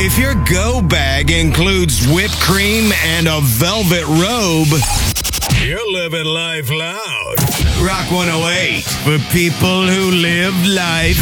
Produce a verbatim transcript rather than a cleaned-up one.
If your go bag includes whipped cream and a velvet robe, you're living life loud. Rock one oh eight for people who live life